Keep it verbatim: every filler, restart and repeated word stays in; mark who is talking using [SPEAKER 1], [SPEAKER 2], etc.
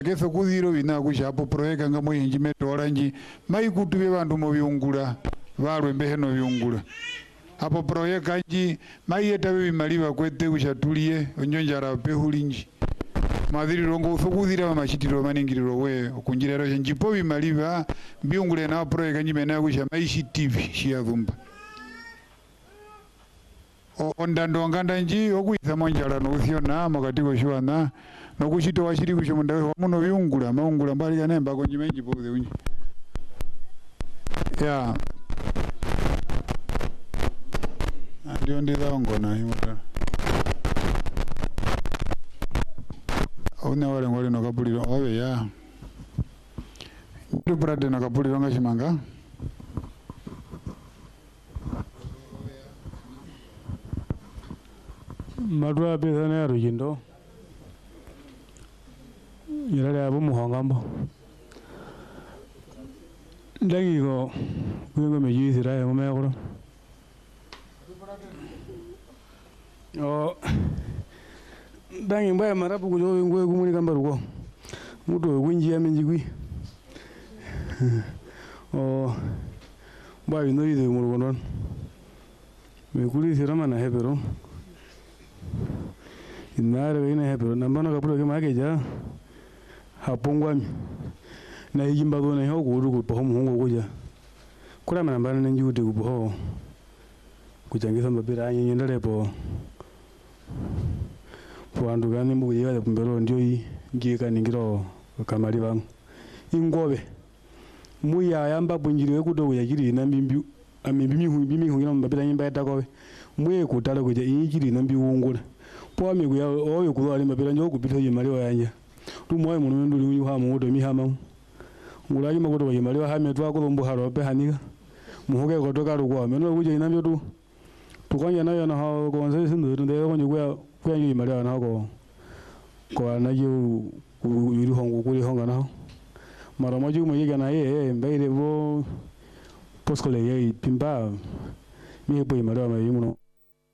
[SPEAKER 1] Keso kudhiro vina kushapo proeka nga mwenji metoranji maikutu be bantu mu byungula balwe mbeheno byungula hapo proeka nji maiyeta bimaliba kwete kushatulie onjonjara pehulinji madhiri rongo usokudhira mashitiro maningiriro we okunjirero njipo bimaliba byungule na proeka nji mena kusha maishi tv shia dhumba ondando nganda nji okuitha monjala no uthiona makatiko shwana no kushito washiri kusho mundawe wa muno byungula maungula mbali ya nemba konji menji bode unji ya ndio ndida ngona himuta ona wale ngole no kapuliro obe ya ndu brade no kapuliro ngashimanga
[SPEAKER 2] madwa beza na rujindo yale abo muhangambo ndangi go kwingo mejisira ya mumekoro o ndangi mbaya marabu kujo ngwe kumuni kambaruko muto kunji ya menjigwi o bayi no yide murugo non me kuli sirama na hebero inare ina hebero nambano kapuro ke mageja hapongwami na yimba gona ho guru ku po muhungu kuja kura mana bana nji ude ku po kujangisa mbabira nyenye ndale po po andu gani mu yiga pumbero ndio yi ngika ningiro kamari bang ingobe muya yamba bunjiriwe kudo kujagiri na mbimbi amimbi mi bimi hungira mbabira nyimba yatakobe muye kutala kuja injiri na mbiwungula po amigu ya oyo kuwali mbabira njo kupita yimali wayanja tumoye muno nduli uyu ha mu do mi hama ngulaji magodo wa yimali wa hame twa ko mbu haro pe hanika muhoge ko to karu kwa meno kuje inambyo tu tukanya nayo na ha ko nse sindu nde ko nyuya kwa yimali na ko ko na yu yuri hongo kuli honga na mara maju mo yiga na ye mbaire bo poskole ye pimba mi bo yimali wa ma yimuno